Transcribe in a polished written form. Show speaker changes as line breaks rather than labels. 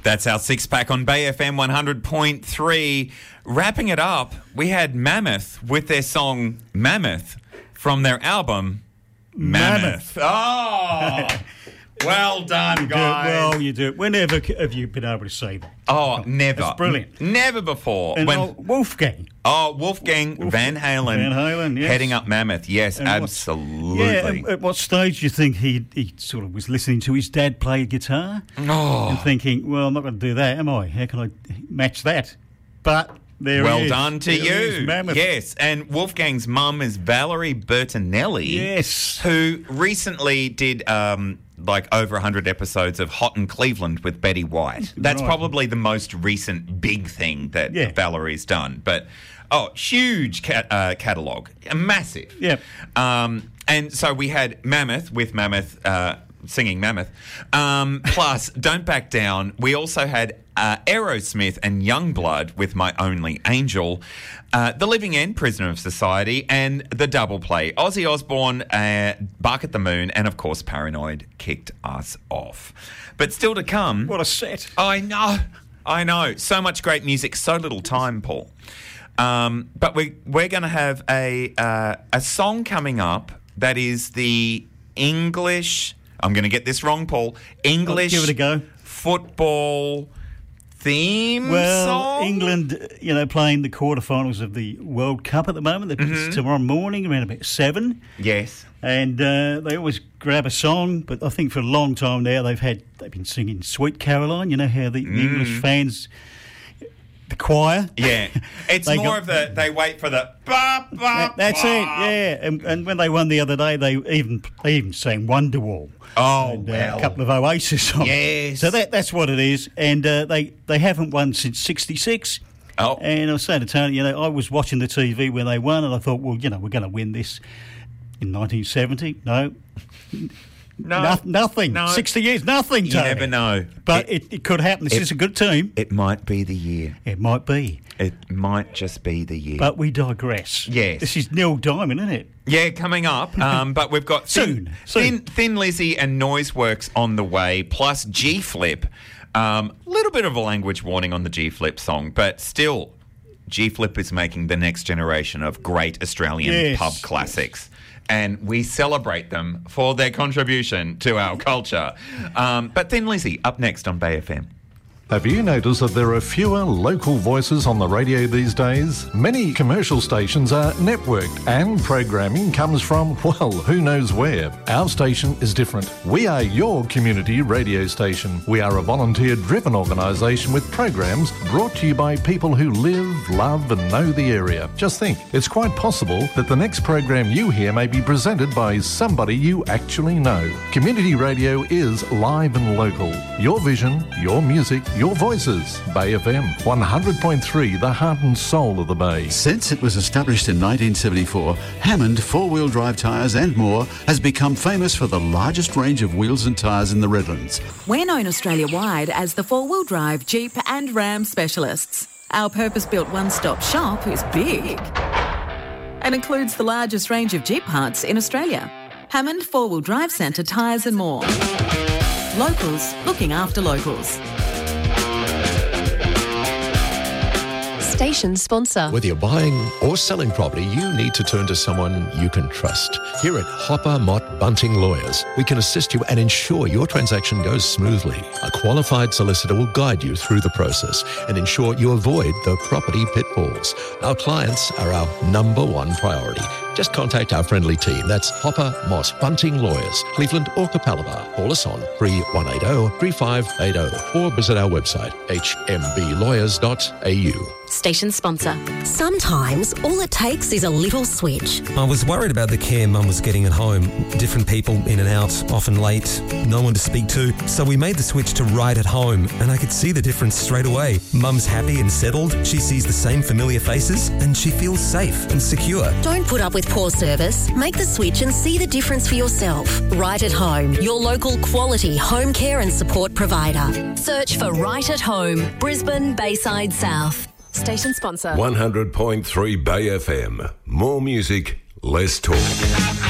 That's our six-pack on Bay FM 100.3. Wrapping it up, we had Mammoth with their song Mammoth from their album Mammoth. Oh, well done, guys.
Well, you do it. Whenever have you been able to say that?
Oh, never.
That's brilliant.
Never before.
And Wolfgang.
Oh, Wolfgang Van Halen.
Yes.
Heading up Mammoth. Yes,
And
absolutely.
At what stage do you think he sort of was listening to his dad play guitar and thinking, well, I'm not going to do that, am I? How can I match that? But there
well
he is.
done to
There
you.
Mammoth.
Yes, and Wolfgang's mum is Valerie Bertinelli.
Yes.
Who recently did like over 100 episodes of Hot in Cleveland with Betty White. That's
Right.
probably the most recent big thing that
Yeah.
Valerie's done. But, huge catalogue. Massive.
Yep.
And so we had Mammoth with Mammoth singing Mammoth. Plus, Don't Back Down. We also had Aerosmith and Youngblood with My Only Angel. The Living End, Prisoner of Society, and the double play. Ozzy Osbourne, Bark at the Moon, and of course Paranoid kicked us off. But still to come.
What a set.
I know. So much great music, so little time, Paul. But we're going to have a song coming up that is the English. I'm going to get this wrong, Paul. English.
Give it a go.
Football theme
Well,
song?
England, playing the quarterfinals of the World Cup at the moment. It's tomorrow morning around about 7.
Yes.
And they always grab a song, but I think for a long time now they've been singing Sweet Caroline. You know how the English fans, the choir.
Yeah. It's more of they wait for the ba, ba,
That's
ba.
it, yeah. And when they won the other day, they even sang Wonderwall.
Oh,
and,
well.
a couple of Oasis songs.
Yes.
So that's what it is. And they haven't won since 66.
Oh.
And I was saying to Tony, I was watching the TV when they won, and I thought, well, we're going to win this in 1970. No. Nothing.
No.
60 years, nothing,
You
Tony.
never know.
But it could happen. This is a good team.
It might be the year.
It might be.
It might just be the year.
But we digress.
Yes.
This is Neil Diamond, isn't it?
Yeah, coming up. But we've got
Soon.
Thin Lizzy and Noiseworks on the way, plus G Flip. Little bit of a language warning on the G Flip song, but still, G Flip is making the next generation of great Australian pub classics. And we celebrate them for their contribution to our culture. But Thin Lizzy, up next on Bay FM.
Have you noticed that there are fewer local voices on the radio these days? Many commercial stations are networked and programming comes from, well, who knows where. Our station is different. We are your community radio station. We are a volunteer-driven organisation with programs brought to you by people who live, love and know the area. Just think, it's quite possible that the next program you hear may be presented by somebody you actually know. Community radio is live and local. Your vision, your music, your voices. Bay FM 100.3, the heart and soul of the Bay.
Since it was established in 1974, Hammond four-wheel drive tyres and more has become famous for the largest range of wheels and tyres in the Redlands.
We're known Australia-wide as the four-wheel drive, Jeep and Ram specialists. Our purpose-built one-stop shop is big and includes the largest range of Jeep parts in Australia. Hammond Four-Wheel Drive Centre tyres and more. Locals looking after locals.
Station sponsor.
Whether you're buying or selling property, you need to turn to someone you can trust. Here at Hopper Mott Bunting Lawyers, we can assist you and ensure your transaction goes smoothly. A qualified solicitor will guide you through the process and ensure you avoid the property pitfalls. Our clients are our number one priority. Just contact our friendly team. That's Hopper Mott Bunting Lawyers, Cleveland or Capalaba. Call us on 3180 3580 or visit our website hmblawyers.au.
Station sponsor. Sometimes all it takes is a little switch.
I was worried about the care Mum was getting at home. Different people in and out, often late, no one to speak to. So we made the switch to Right at Home, and I could see the difference straight away. Mum's happy and settled, she sees the same familiar faces, and she feels safe and secure.
Don't put up with poor service. Make the switch and see the difference for yourself. Right at Home, your local quality home care and support provider. Search for Right at Home, Brisbane, Bayside South. Station sponsor.
100.3 Bay FM. More music, less talk.